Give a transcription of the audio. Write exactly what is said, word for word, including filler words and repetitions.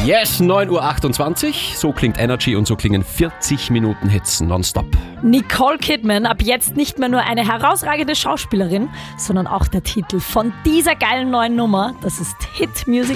Yes, neun Uhr achtundzwanzig. So klingt Energy und so klingen vierzig Minuten Hits nonstop. Nicole Kidman, ab jetzt nicht mehr nur eine herausragende Schauspielerin, sondern auch der Titel von dieser geilen neuen Nummer. Das ist Hit Music